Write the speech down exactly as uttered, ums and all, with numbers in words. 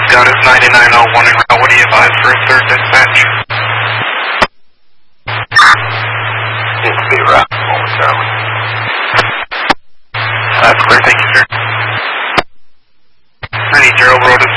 Scott is ninety-nine oh one en route. What do you advise for a third dispatch? Seems to be wrapped momentarily. That's clear, thank you, sir. three zero, road to